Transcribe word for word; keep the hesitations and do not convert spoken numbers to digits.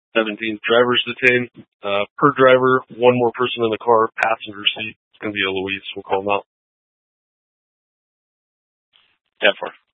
seventeenth, driver's detained. Uh, per driver, one more person in the car, passenger seat. It's going to be a Luis. We'll call him out. ten four.